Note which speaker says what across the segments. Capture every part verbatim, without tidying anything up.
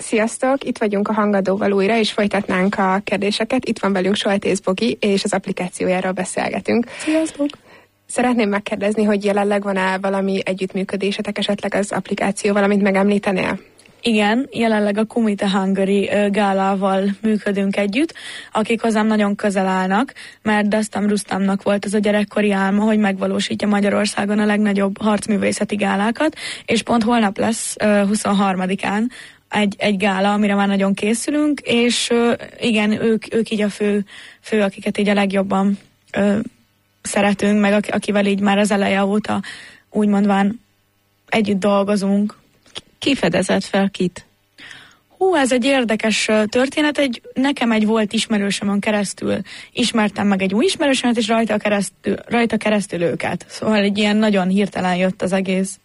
Speaker 1: Sziasztok! Itt vagyunk a Hangadóval újra, és folytatnánk a kérdéseket. Itt van velünk Soltész Bogi, és az applikációjáról beszélgetünk.
Speaker 2: Sziasztok!
Speaker 1: Szeretném megkérdezni, hogy jelenleg van-e valami együttműködésetek esetleg az applikációval, amit megemlítenél?
Speaker 2: Igen, jelenleg a Kumite Hungary gálával működünk együtt, akik hozzám nagyon közel állnak, mert Dastam Rustamnak volt az a gyerekkori álma, hogy megvalósítja Magyarországon a legnagyobb harcművészeti gálákat, és pont holnap lesz huszonharmadikán egy, egy gála, amire már nagyon készülünk, és igen, ők, ők így a fő, fő, akiket így a legjobban ö, szeretünk, meg akivel így már az eleje óta úgymondván együtt dolgozunk.
Speaker 3: Ki fedezett fel kit?
Speaker 2: Hú, ez egy érdekes történet. Egy, nekem egy volt ismerősömön keresztül ismertem meg egy új ismerősömet, és rajta keresztül, rajta keresztül őket. Szóval egy ilyen nagyon hirtelen jött az egész.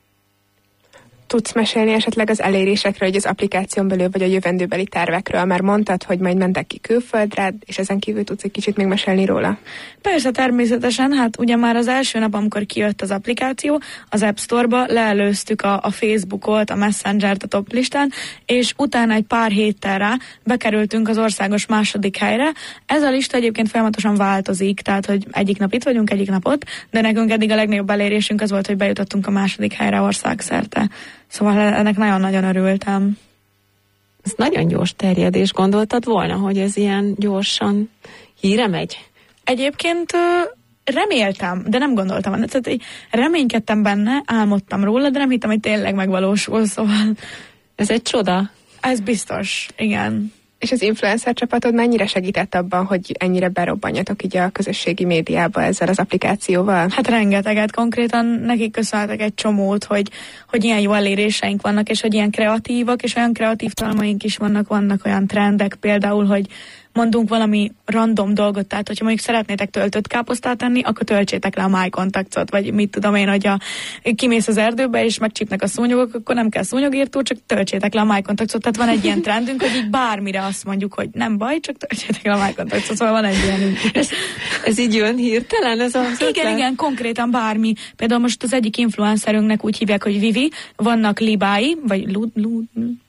Speaker 1: Tudsz mesélni esetleg az elérésekről, hogy az applikáción belül vagy a jövendőbeli tervekről? Már mondtad, hogy majd mentek ki külföldre, és ezen kívül tudsz egy kicsit még mesélni róla?
Speaker 2: Persze, természetesen. Hát ugye már az első nap, amikor kijött az applikáció, az App Store-ba leelőztük a, a Facebookot, a Messengert a top listán, és utána egy pár héttel rá bekerültünk az országos második helyre. Ez a lista egyébként folyamatosan változik, tehát hogy egyik nap itt vagyunk, egyik nap ott, de nekünk eddig a legnagyobb elérésünk az volt, hogy bejutottunk a második helyre országszerte. Szóval ennek nagyon-nagyon örültem.
Speaker 3: Ez nagyon gyors terjedés. Gondoltad volna, hogy ez ilyen gyorsan híre megy?
Speaker 2: Egyébként reméltem, de nem gondoltam. Tehát reménykedtem benne, álmodtam róla, de nem hittem, hogy tényleg megvalósul, szóval...
Speaker 3: Ez egy csoda.
Speaker 2: Ez biztos, igen.
Speaker 1: És az influencer csapatod mennyire segített abban, hogy ennyire berobbanjatok így a közösségi médiába ezzel az applikációval?
Speaker 2: Hát rengeteget, konkrétan nekik köszönhetek egy csomót, hogy, hogy ilyen jó eléréseink vannak, és hogy ilyen kreatívak, és olyan kreatív talmaink is vannak, vannak olyan trendek például, hogy mondunk valami random dolgot, tehát hogyha mondjuk szeretnétek töltött káposztát tenni, akkor töltsétek le a My Contacts-ot, vagy mit tudom én, hogy a, kimész az erdőbe, és megcsípnek a szúnyogok, akkor nem kell szúnyogírtó, csak töltsétek le a My Contacts-ot. Tehát van egy ilyen trendünk, hogy így bármire azt mondjuk, hogy nem baj, csak töltsétek le a My Contacts-ot, szóval van egy ilyen.
Speaker 3: Ez, ez így jön hirtelen? Ez az
Speaker 2: igen, ötlen? Igen, konkrétan bármi. Például most az egyik influencerünknek úgy hívják, hogy Vivi, vannak libái, vagy lud, lud,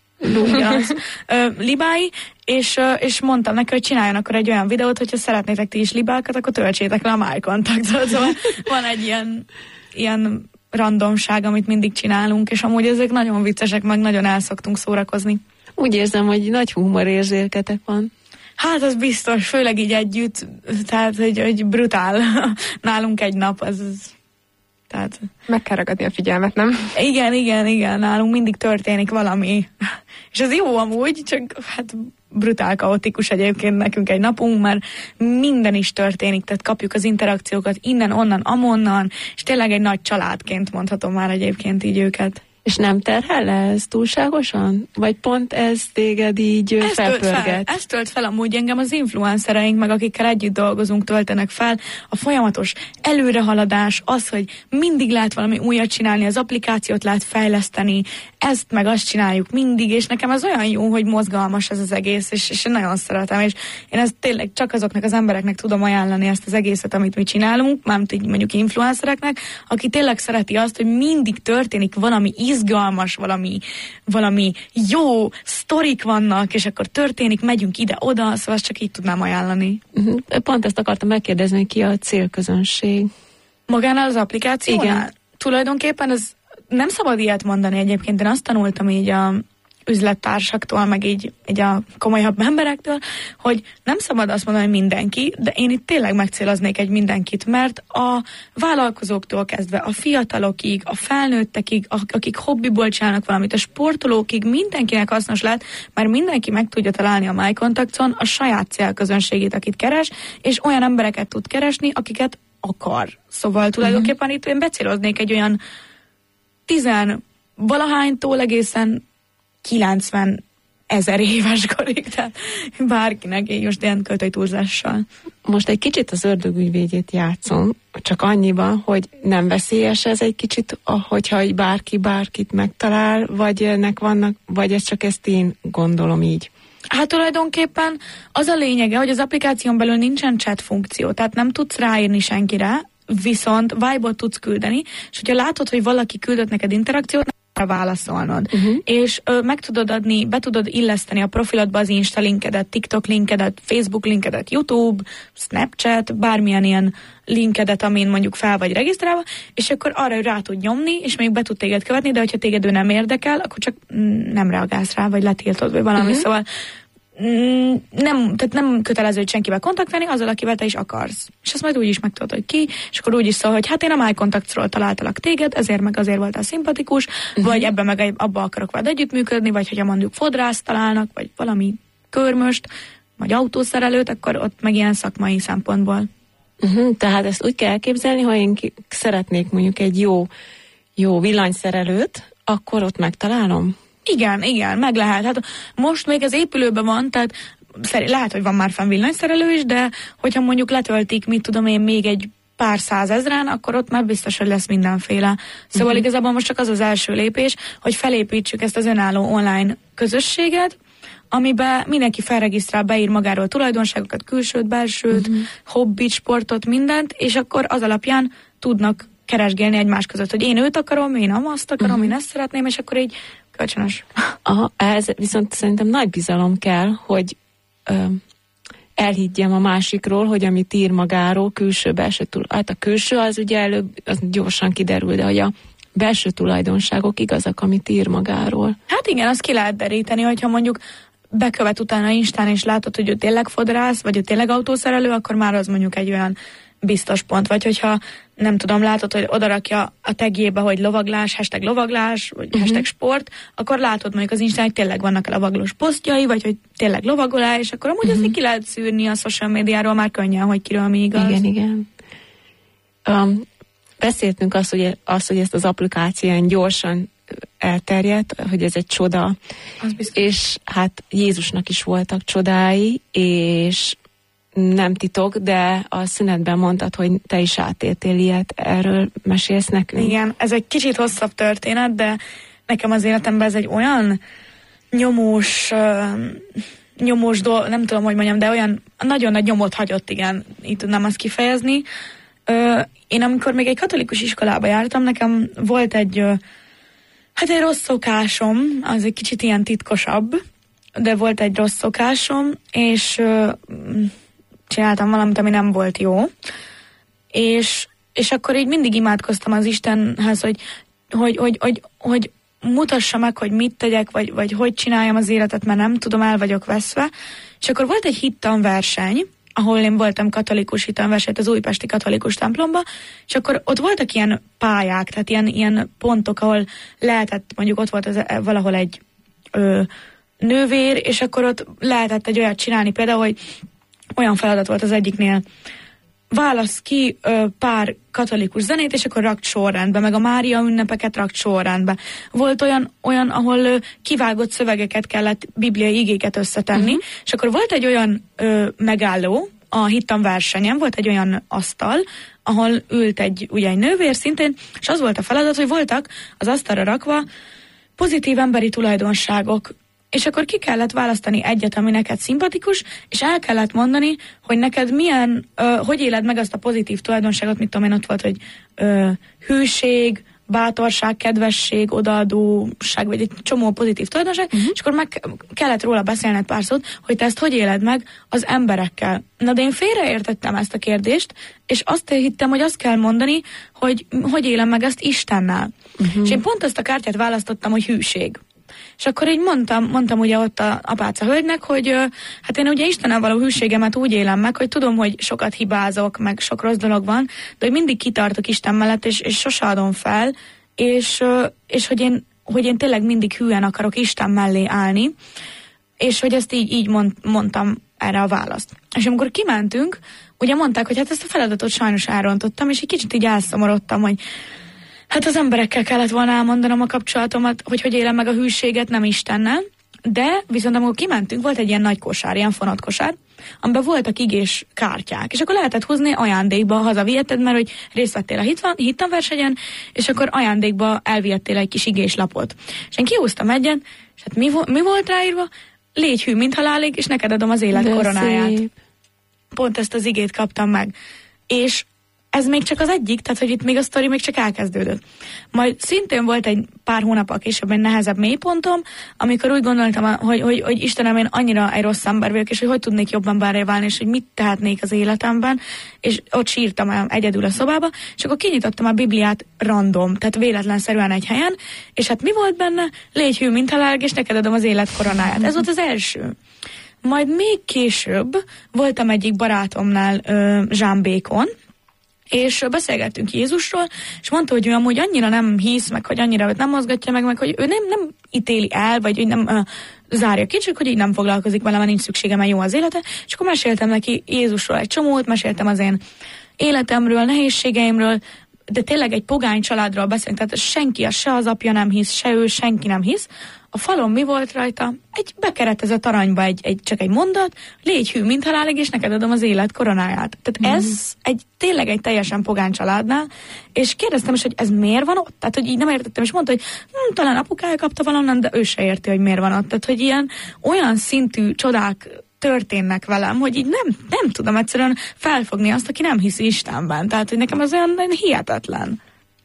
Speaker 2: Lúgyaz, libái, és, és mondtam neki, hogy csináljon akkor egy olyan videót, hogyha szeretnétek ti is libákat, akkor töltsétek le a My Contacts-ot. Szóval van egy ilyen, ilyen randomság, amit mindig csinálunk, és amúgy ezek nagyon viccesek, meg nagyon el szoktunk szórakozni.
Speaker 3: Úgy érzem, hogy nagy humorérzéketek van.
Speaker 2: Hát az biztos, főleg így együtt, tehát hogy, hogy brutál nálunk egy nap, az... Tehát...
Speaker 1: Meg kell ragadni a figyelmet, nem?
Speaker 2: Igen, igen, igen, nálunk mindig történik valami. És ez jó amúgy, csak hát brutál kaotikus egyébként nekünk egy napunk, mert minden is történik, tehát kapjuk az interakciókat innen, onnan, amonnan, és tényleg egy nagy családként mondhatom már egyébként így őket.
Speaker 3: És nem terhel ez túlságosan? Vagy pont ez téged így ez felpörget?
Speaker 2: Fel, ez tölt fel amúgy engem az influencereink, meg akikkel együtt dolgozunk, töltenek fel. A folyamatos előrehaladás, az, hogy mindig lehet valami újat csinálni, az applikációt lehet fejleszteni, ezt meg azt csináljuk mindig, és nekem ez olyan jó, hogy mozgalmas ez az egész, és, és én nagyon szeretem, és én ezt tényleg csak azoknak az embereknek tudom ajánlani ezt az egészet, amit mi csinálunk, mármint így mondjuk influencereknek, aki tényleg szereti azt, hogy mindig történik valami izgalmas, valami, valami jó sztorik vannak, és akkor történik, megyünk ide-oda, szóval azt csak így tudnám ajánlani.
Speaker 3: Uh-huh. Pont ezt akartam megkérdezni, hogy ki a célközönség.
Speaker 2: Magánál az applikációnál?
Speaker 3: Igen.
Speaker 2: Tulajdonképpen ez nem szabad ilyet mondani egyébként, én azt tanultam így a üzlettársaktól, meg így, így a komolyabb emberektől, hogy nem szabad azt mondani, hogy mindenki, de én itt tényleg megcéloznék egy mindenkit, mert a vállalkozóktól kezdve, a fiatalokig, a felnőttekig, akik hobbiból csinálnak valamit, a sportolókig, mindenkinek hasznos lehet, mert mindenki meg tudja találni a My Contacts-on a saját célközönségét, akit keres, és olyan embereket tud keresni, akiket akar. Szóval tulajdonképpen itt én becéloznék egy olyan tizen valahánytól egészen kilencven ezer éves korig, tehát bárkinek így most ilyen költői túlzással.
Speaker 3: Most egy kicsit az ördögügyvédjét játszom, csak annyiban, hogy nem veszélyes ez egy kicsit, hogyha bárki bárkit megtalál, vagy ennek vannak, vagy ez csak ezt én gondolom így.
Speaker 2: Hát tulajdonképpen az a lényege, hogy az applikáción belül nincsen chat funkció, tehát nem tudsz ráírni senkire, viszont vibe-ot tudsz küldeni, és hogyha látod, hogy valaki küldött neked interakciót, válaszolnod. Uh-huh. És ö, meg tudod adni, be tudod illeszteni a profilodba az Insta linkedet, TikTok linkedet, Facebook linkedet, YouTube, Snapchat, bármilyen ilyen linkedet, amin mondjuk fel vagy regisztrálva, és akkor arra rá tud nyomni, és még be tud téged követni, de hogyha téged ő nem érdekel, akkor csak nem reagálsz rá, vagy letiltod, vagy valami, uh-huh. Szóval nem, tehát nem kötelező, hogy senkivel kontaktálni, azzal, akivel te is akarsz. És azt majd úgy is megtudod, hogy ki, és akkor úgy is szól, hogy hát én a My Contactsról találtalak téged, ezért meg azért voltál szimpatikus, uh-huh. vagy ebben meg abba akarok veled együttműködni, vagy hogyha mondjuk fodrász találnak, vagy valami körmöst, vagy autószerelőt, akkor ott meg ilyen szakmai szempontból.
Speaker 3: Uh-huh, tehát ezt úgy kell elképzelni, ha én ki- szeretnék mondjuk egy jó, jó villanyszerelőt, akkor ott megtalálom?
Speaker 2: Igen, igen, meg lehet. Hát most még az épülőben van, tehát lehet, hogy van már fenn villanyszerelő is, de hogyha mondjuk letöltik, mit tudom én, még egy pár százezren, akkor ott már biztos, hogy lesz mindenféle. Szóval uh-huh. igazából most csak az az első lépés, hogy felépítsük ezt az önálló online közösséget, amiben mindenki felregisztrál, beír magáról tulajdonságokat, külsőt, belsőt, uh-huh. hobbit, sportot, mindent, és akkor az alapján tudnak keresgélni egymás között, hogy én őt akarom, én azt akarom, uh-huh. én ezt szeretném, és akkor így kölcsönös.
Speaker 3: Aha, ehhez viszont szerintem nagy bizalom kell, hogy ö, elhiggyem a másikról, hogy amit ír magáról, külső, belső túl. Hát a külső az ugye előbb az gyorsan kiderül, de hogy a belső tulajdonságok igazak, amit ír magáról.
Speaker 2: Hát igen, azt ki lehet deríteni, hogyha mondjuk bekövet utána Instán, és látod, hogy ő tényleg fodrász, vagy ő tényleg autószerelő, akkor már az mondjuk egy olyan biztos pont. Vagy hogyha nem tudom, látod, hogy odarakja a tagjébe, hogy lovaglás, hashtag lovaglás, vagy uh-huh. hashtag sport, akkor látod mondjuk az Instán, hogy tényleg vannak lovaglós posztjai, vagy hogy tényleg lovagolás, és akkor amúgy uh-huh. azt ki lehet szűrni a social médiáról már könnyen, hogy kiről mi igaz.
Speaker 3: Igen, igen. Um, beszéltünk azt, hogy, azt, hogy ezt az applikáción gyorsan elterjedt, hogy ez egy csoda. És hát Jézusnak is voltak csodái, és nem titok, de a szünetben mondtad, hogy te is átéltél ilyet. Erről mesélsz nekünk?
Speaker 2: Igen, ez egy kicsit hosszabb történet, de nekem az életemben ez egy olyan nyomós, uh, nyomós dolog, nem tudom, hogy mondjam, de olyan nagyon nagy nyomot hagyott, igen, így tudnám azt kifejezni. Uh, én amikor még egy katolikus iskolába jártam, nekem volt egy uh, hát egy rossz szokásom, az egy kicsit ilyen titkosabb, de volt egy rossz szokásom, és uh, csináltam valamit, ami nem volt jó, és, és akkor így mindig imádkoztam az Istenhez, hogy, hogy, hogy, hogy, hogy mutassa meg, hogy mit tegyek, vagy, vagy hogy csináljam az életet, mert nem tudom, el vagyok veszve. És akkor volt egy hittanverseny, ahol én voltam katolikus hittanverseny, az újpesti katolikus templomba, és akkor ott voltak ilyen pályák, tehát ilyen, ilyen pontok, ahol lehetett, mondjuk ott volt az, valahol egy ö, nővér, és akkor ott lehetett egy olyat csinálni, például, hogy olyan feladat volt az egyiknél, válasz ki ö, pár katolikus zenét, és akkor rakt sorrendbe, meg a Mária ünnepeket rakt sorrendbe. Volt olyan, olyan ahol ö, kivágott szövegeket kellett, bibliai igéket összetenni, uh-huh. és akkor volt egy olyan ö, megálló a hittanversenyen, volt egy olyan asztal, ahol ült egy, ugye egy nővér szintén, és az volt a feladat, hogy voltak az asztalra rakva pozitív emberi tulajdonságok, és akkor ki kellett választani egyet, ami neked szimpatikus, és el kellett mondani, hogy neked milyen, ö, hogy éled meg azt a pozitív tulajdonságot, mit tudom én, ott volt, hogy ö, hűség, bátorság, kedvesség, odaadóság, vagy egy csomó pozitív tulajdonság, uh-huh. és akkor meg kellett róla beszélned pár szót, hogy te ezt hogy éled meg az emberekkel. Na de én félreértettem ezt a kérdést, és azt hittem, hogy azt kell mondani, hogy hogy élem meg ezt Istennel. Uh-huh. És én pont azt a kártyát választottam, hogy hűség. És akkor így mondtam, mondtam ugye ott a apáca hölgynek, hogy hát én ugye Istennel való hűségemet úgy élem meg, hogy tudom, hogy sokat hibázok, meg sok rossz dolog van, de hogy mindig kitartok Isten mellett, és, és sose adom fel, és, és hogy, én, hogy én tényleg mindig hűen akarok Isten mellé állni, és hogy ezt így, így mond, mondtam erre a választ. És amikor kimentünk, ugye mondták, hogy hát ezt a feladatot sajnos elrontottam, és egy kicsit így elszomorodtam, hogy hát az emberekkel kellett volna elmondanom a kapcsolatomat, hogy hogy élem meg a hűséget, nem Istennel, de viszont amikor kimentünk, volt egy ilyen nagy kosár, ilyen fonatkosár, amiben voltak igés kártyák, és akkor lehetett húzni ajándékba, hazaviheted, mert hogy részt vettél a hittanversenyen, és akkor ajándékba elvihettél egy kis igés lapot. És én kihúztam egyet, és hát mi, mi volt ráírva? Légy hű, mint halálig, és neked adom az élet de koronáját. Szép. Pont ezt az igét kaptam meg. És ez még csak az egyik, tehát hogy itt még a sztori még csak elkezdődött. Majd szintén volt egy pár hónappal később egy nehezebb mélypontom, amikor úgy gondoltam, hogy, hogy, hogy Istenem, én annyira egy rossz ember vagyok, és hogy hogy tudnék jobb emberré válni, és hogy mit tehetnék az életemben, és ott sírtam el egyedül a szobába, és akkor kinyitottam a Bibliát random, tehát véletlenszerűen egy helyen, és hát mi volt benne? Légy hű, mint halál, és neked adom az élet koronáját. Ez volt az első. Majd még később voltam egyik barátomnál, Jean Bacon, és beszélgettünk Jézusról, és mondta, hogy ő amúgy annyira nem hisz, meg hogy annyira nem mozgatja meg, meg hogy ő nem, nem ítéli el, vagy hogy nem uh, zárja ki, csak hogy így nem foglalkozik vele, mert nincs szüksége, mert jó az élete. És akkor meséltem neki Jézusról egy csomót, meséltem az én életemről, nehézségeimről, de tényleg egy pogány családról beszélünk, tehát senki, se az apja nem hisz, se ő, senki nem hisz. A falon mi volt rajta? Egy bekeretezett aranyba egy, egy, csak egy mondat, légy hű, mint halálig, és neked adom az élet koronáját. Tehát mm. ez egy, tényleg egy teljesen pogány családnál, és kérdeztem is, hogy ez miért van ott? Tehát, hogy így nem értettem, és mondta, hogy hm, talán apukája kapta valonnan, de ő se érti, hogy miért van ott. Tehát, hogy ilyen olyan szintű csodák történnek velem, hogy így nem, nem tudom egyszerűen felfogni azt, aki nem hiszi Istenben. Tehát, hogy nekem az olyan hihetetlen.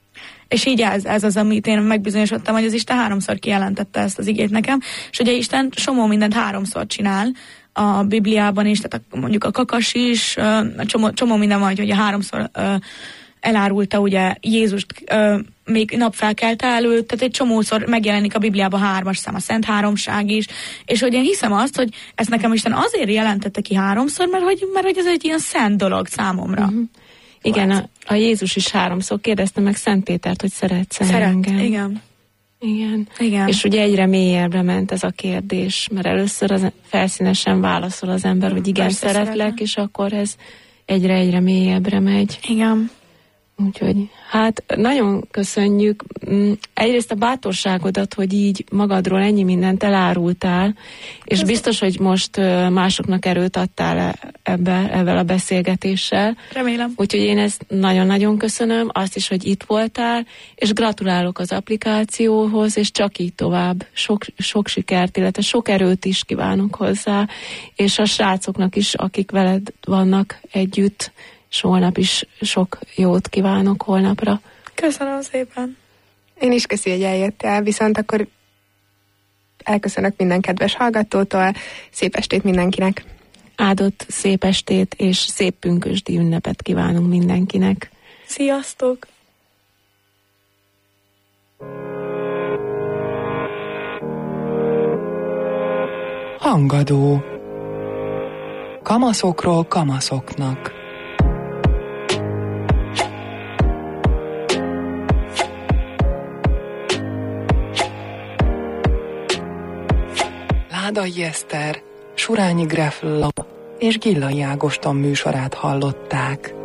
Speaker 2: És így ez, ez az, amit én megbizonyosodtam, hogy az Isten háromszor kijelentette ezt az igét nekem, és ugye Isten somó mindent háromszor csinál a Bibliában is, tehát a, mondjuk a kakas is, a csomó, csomó minden van, hogy a háromszor uh, elárulta ugye Jézust uh, még napfelkelte előtt, tehát egy csomószor megjelenik a Bibliában hármas szám, a Szent Háromság is, és hogy én hiszem azt, hogy ezt nekem Isten azért jelentette ki háromszor, mert hogy, mert hogy ez egy ilyen szent dolog számomra. Uh-huh.
Speaker 3: Igen, a, a Jézus is háromszor kérdezte meg Szent Pétert, hogy szeretsz engem.
Speaker 2: Igen.
Speaker 3: Igen.
Speaker 2: Igen.
Speaker 3: És ugye egyre mélyebbre ment ez a kérdés, mert először az felszínesen válaszol az ember, hogy igen, Persze szeretlek, szeretem. És akkor ez egyre-egyre mélyebbre megy.
Speaker 2: Igen.
Speaker 3: Úgyhogy, hát nagyon köszönjük egyrészt a bátorságodat, hogy így magadról ennyi mindent elárultál, és biztos, hogy most másoknak erőt adtál ebbe, ebben a beszélgetéssel.
Speaker 2: Remélem.
Speaker 3: Úgyhogy én ezt nagyon-nagyon köszönöm, azt is, hogy itt voltál, és gratulálok az applikációhoz, és csak így tovább. Sok, sok sikert, illetve sok erőt is kívánok hozzá, és a srácoknak is, akik veled vannak együtt, és holnap is sok jót kívánok holnapra.
Speaker 2: Köszönöm szépen.
Speaker 1: Én is köszi, hogy eljöttél, viszont akkor elköszönök minden kedves hallgatótól. Szép estét mindenkinek.
Speaker 3: Áldott szép estét, és szép pünkösdi ünnepet kívánunk mindenkinek.
Speaker 2: Sziasztok!
Speaker 4: Hangadó. Kamaszokról kamaszoknak. Ládai Eszter, Surányi Greflla és Gillai Ágoston műsorát hallották.